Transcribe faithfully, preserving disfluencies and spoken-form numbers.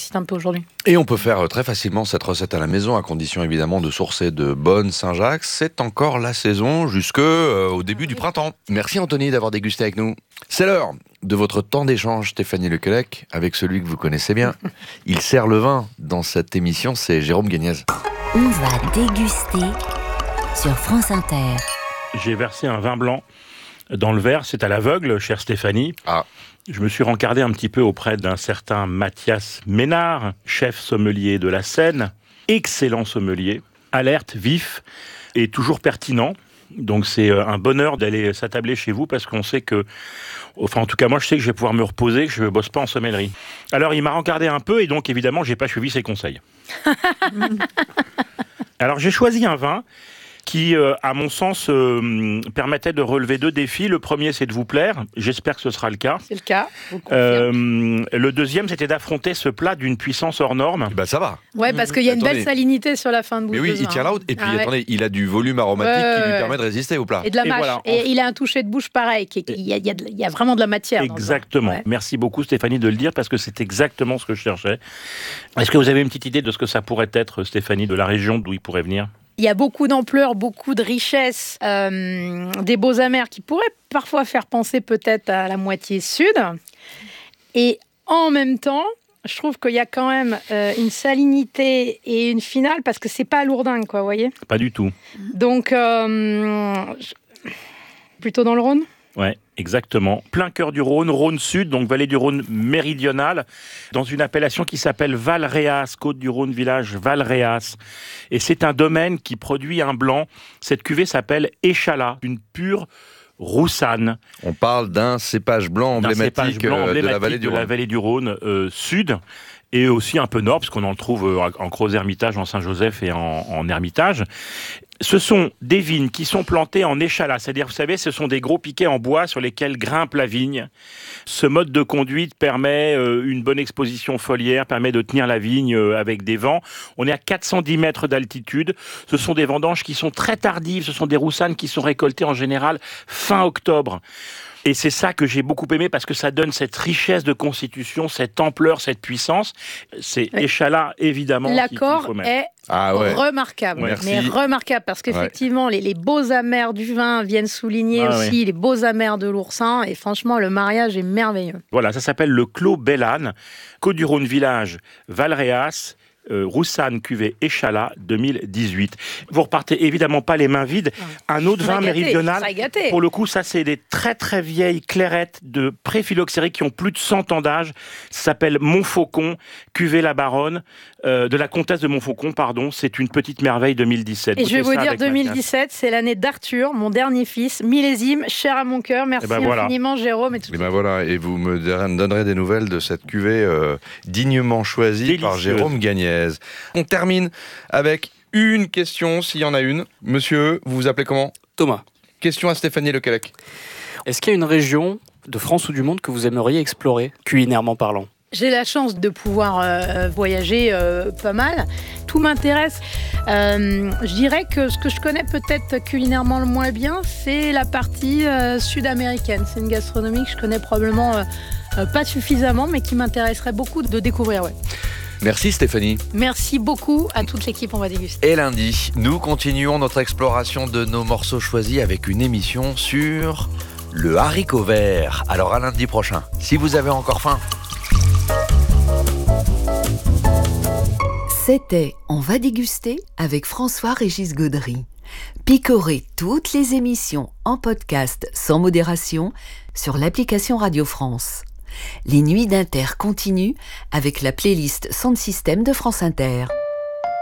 j'insiste un peu aujourd'hui. Et on peut faire très facilement cette recette à la maison, à condition évidemment de sourcer de bonnes Saint-Jacques. C'est encore la saison jusqu'au euh, début du printemps. Merci Anthony d'avoir dégusté avec nous. C'est l'heure de votre temps d'échange, Stéphanie Lequelec, avec celui que vous connaissez bien. Il sert le vin dans cette émission, c'est Jérôme Gagnez. On va déguster sur France Inter. J'ai versé un vin blanc dans le verre, c'est à l'aveugle, chère Stéphanie. Ah. Je me suis rencardé un petit peu auprès d'un certain Mathias Ménard, chef sommelier de la Seine, excellent sommelier, alerte, vif et toujours pertinent. Donc c'est un bonheur d'aller s'attabler chez vous parce qu'on sait que, enfin en tout cas moi je sais que je vais pouvoir me reposer, que je ne bosse pas en sommellerie. Alors il m'a rencardé un peu et donc évidemment j'ai pas suivi ses conseils. Alors j'ai choisi un vin qui, euh, à mon sens, euh, permettait de relever deux défis. Le premier, c'est de vous plaire. J'espère que ce sera le cas. C'est le cas, je vous confirme. Euh, le deuxième, c'était d'affronter ce plat d'une puissance hors norme. Bah ça va. Ouais, parce qu'il y a une Attendez. belle salinité sur la fin de bouche. Mais oui, de ce il vin, tient la hein. route. Et puis Ah ouais. attendez, il a du volume aromatique Ouais, qui lui ouais. permet de résister au plat. Et de la Et mâche. voilà. Et il a un toucher de bouche pareil. Qui est- Il y a, il y a de- il y a vraiment de la matière. dans ce vin. Exactement. Ouais. Merci beaucoup Stéphanie de le dire parce que c'est exactement ce que je cherchais. Est-ce que vous avez une petite idée de ce que ça pourrait être, Stéphanie, de la région d'où il pourrait venir ? Il y a beaucoup d'ampleur, beaucoup de richesse, euh, des beaux amers qui pourraient parfois faire penser peut-être à la moitié sud. Et en même temps, je trouve qu'il y a quand même euh, une salinité et une finale parce que c'est pas lourdingue, quoi, vous voyez. Pas du tout. Donc, euh, je- plutôt dans le Rhône. Ouais, exactement. Plein cœur du Rhône, Rhône Sud, donc vallée du Rhône méridionale, dans une appellation qui s'appelle Valréas, côte du Rhône, village Valréas. Et c'est un domaine qui produit un blanc. Cette cuvée s'appelle Échalas, une pure roussanne. On parle d'un cépage blanc D'un emblématique, cépage blanc euh, de emblématique la vallée du de la Rhône. vallée du Rhône euh, sud. Et aussi un peu nord, parce qu'on en trouve euh, en Creuse-Hermitage, en Saint-Joseph et en, en Hermitage. Ce sont des vignes qui sont plantées en échalas, c'est-à-dire, vous savez, ce sont des gros piquets en bois sur lesquels grimpe la vigne. Ce mode de conduite permet euh, une bonne exposition foliaire, permet de tenir la vigne euh, avec des vents. On est à quatre cent dix mètres d'altitude. Ce sont des vendanges qui sont très tardives, ce sont des roussanes qui sont récoltées en général fin octobre. Et c'est ça que j'ai beaucoup aimé parce que ça donne cette richesse de constitution, cette ampleur, cette puissance. C'est Oui. Échalas, évidemment, qu'il- qu'il L'accord faut mettre. est Ah ouais. remarquable, Merci. mais remarquable parce qu'effectivement les, les beaux amers du vin viennent souligner Ah aussi les beaux amers de l'oursin et franchement le mariage est merveilleux. Voilà, ça s'appelle le Clos Belle-Anne, Côte-du-Rhône village, Valréas, euh, Roussanne cuvée Échalas deux mille dix-huit. Vous repartez évidemment pas les mains vides. Un autre vin Très gâté, méridional, très gâté. pour le coup, ça c'est des très très vieilles clairettes de pré-phylloxérie qui ont plus de cent ans d'âge. Ça s'appelle Montfaucon, cuvée La Baronne, euh, de la comtesse de Montfaucon, pardon. C'est une petite merveille deux mille dix-sept. Et je vais Goûtez vous ça dire avec deux mille Mathias. dix-sept, c'est l'année d'Arthur, mon dernier fils, millésime, cher à mon cœur. Merci Eh ben voilà. infiniment Jérôme. Et tout Et ben voilà, et vous me donnerez des nouvelles de cette cuvée euh, dignement choisie par Délicieuse. Jérôme Gagnez. On termine avec une question, s'il y en a une. Monsieur, vous vous appelez comment ? Thomas, Question à Stéphanie Lequelec. est-ce qu'il y a une région de France ou du monde que vous aimeriez explorer, culinairement parlant ? J'ai la chance de pouvoir euh, voyager euh, pas mal. Tout m'intéresse. Euh, je dirais que ce que je connais peut-être culinairement le moins bien, c'est la partie euh, sud-américaine. C'est une gastronomie que je connais probablement euh, euh, pas suffisamment, mais qui m'intéresserait beaucoup de découvrir. Ouais. Merci Stéphanie. Merci beaucoup à toute l'équipe, on va déguster. Et lundi, nous continuons notre exploration de nos morceaux choisis avec une émission sur le haricot vert. Alors à lundi prochain, si vous avez encore faim. C'était On va déguster avec François-Régis Gaudry. Picorez toutes les émissions en podcast sans modération sur l'application Radio France. Les nuits d'Inter continuent avec la playlist Sound System de France Inter.